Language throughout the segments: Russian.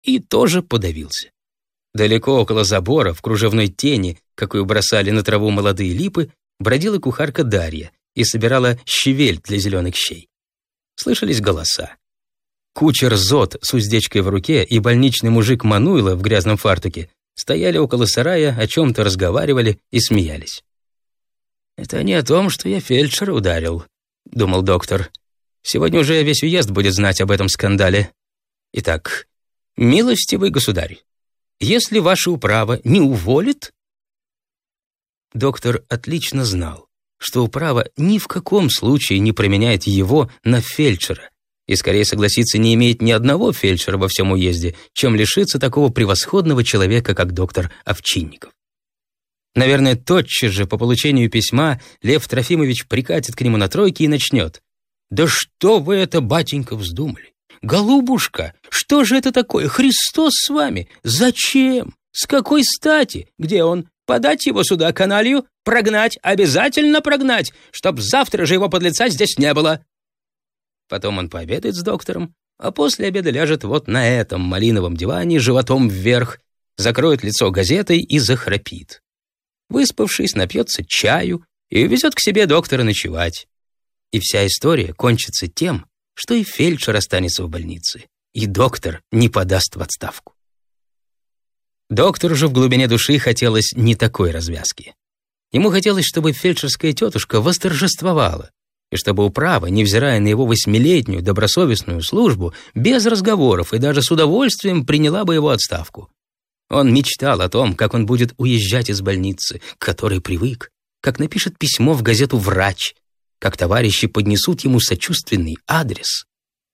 и тоже подавился. Далеко около забора, в кружевной тени, какую бросали на траву молодые липы, бродила кухарка Дарья и собирала щавель для зеленых щей. Слышались голоса. Кучер Зот с уздечкой в руке и больничный мужик Мануйло в грязном фартуке стояли около сарая, о чем-то разговаривали и смеялись. «Это не о том, что я фельдшера ударил», — думал доктор. «Сегодня уже весь уезд будет знать об этом скандале. Итак, милостивый государь, если ваша управа не уволит...» Доктор отлично знал, что управа ни в каком случае не променяет его на фельдшера, и скорее согласиться не имеет ни одного фельдшера во всем уезде, чем лишиться такого превосходного человека, как доктор Овчинников. Наверное, тотчас же по получению письма Лев Трофимович прикатит к нему на тройке и начнет. «Да что вы это, батенька, вздумали? Голубушка, что же это такое? Христос с вами? Зачем? С какой стати? Где он? Подать его сюда, каналью? Прогнать? Обязательно прогнать, чтоб завтра же его подлеца здесь не было». Потом он пообедает с доктором, а после обеда ляжет вот на этом малиновом диване животом вверх, закроет лицо газетой и захрапит. Выспавшись, напьется чаю и увезет к себе доктора ночевать. И вся история кончится тем, что и фельдшер останется в больнице, и доктор не подаст в отставку. Доктору же в глубине души хотелось не такой развязки. Ему хотелось, чтобы фельдшерская тетушка восторжествовала, и чтобы управа, невзирая на его 8-летнюю добросовестную службу, без разговоров и даже с удовольствием приняла бы его отставку. Он мечтал о том, как он будет уезжать из больницы, к которой привык, как напишет письмо в газету «Врач», как товарищи поднесут ему сочувственный адрес.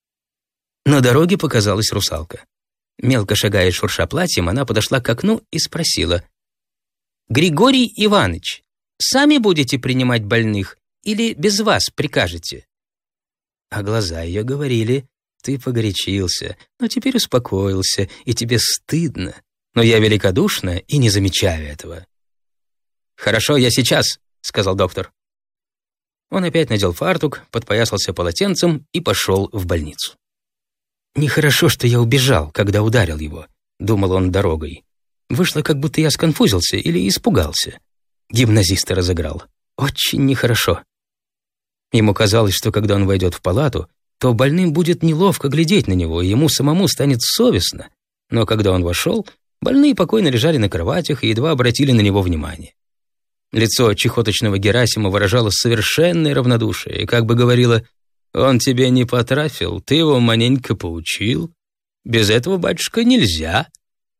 На дороге показалась русалка. Мелко шагая, шурша платьем, она подошла к окну и спросила: «Григорий Иванович, сами будете принимать больных или без вас прикажете?» А глаза ее говорили: «Ты погорячился, но теперь успокоился, и тебе стыдно, но я великодушна и не замечаю этого». «Хорошо, я сейчас», — сказал доктор. Он опять надел фартук, подпоясался полотенцем и пошел в больницу. «Нехорошо, что я убежал, когда ударил его», — думал он дорогой. «Вышло, как будто я сконфузился или испугался. Гимназиста разыграл. Очень нехорошо». Ему казалось, что когда он войдет в палату, то больным будет неловко глядеть на него, и ему самому станет совестно. Но когда он вошел, больные покойно лежали на кроватях и едва обратили на него внимание. Лицо чехоточного Герасима выражало совершенное равнодушие и как бы говорило: «Он тебе не потрафил, ты его маненько поучил. Без этого, батюшка, нельзя».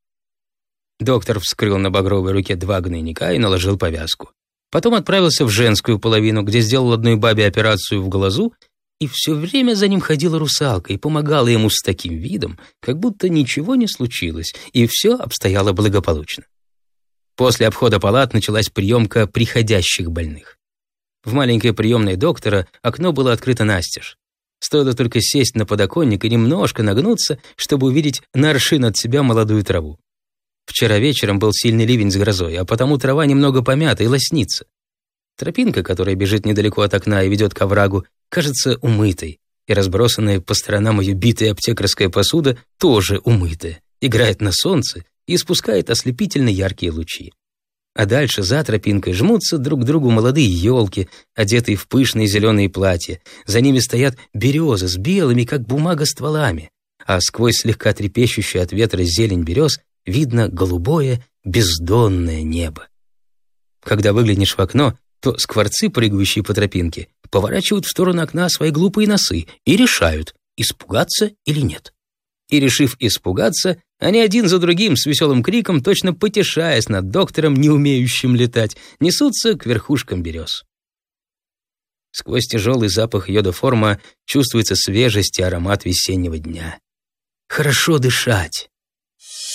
Доктор вскрыл на багровой руке 2 гнойника и наложил повязку. Потом отправился в женскую половину, где сделал одной бабе операцию в глазу, и все время за ним ходила русалка и помогала ему с таким видом, как будто ничего не случилось, и все обстояло благополучно. После обхода палат началась приемка приходящих больных. В маленькой приемной доктора окно было открыто настежь. Стоило только сесть на подоконник и немножко нагнуться, чтобы увидеть на аршин от себя молодую траву. Вчера вечером был сильный ливень с грозой, а потому трава немного помята и лоснится. Тропинка, которая бежит недалеко от окна и ведет к оврагу, кажется умытой, и разбросанная по сторонам ее битая аптекарская посуда тоже умытая, играет на солнце и испускает ослепительно яркие лучи. А дальше за тропинкой жмутся друг к другу молодые елки, одетые в пышные зеленые платья. За ними стоят березы с белыми, как бумага, стволами, а сквозь слегка трепещущую от ветра зелень берез видно голубое бездонное небо. Когда выглянешь в окно, то скворцы, прыгающие по тропинке, поворачивают в сторону окна свои глупые носы и решают, испугаться или нет. И, решив испугаться, они один за другим с веселым криком, точно потешаясь над доктором, не умеющим летать, несутся к верхушкам берез. Сквозь тяжелый запах йодоформа чувствуется свежесть и аромат весеннего дня. Хорошо дышать.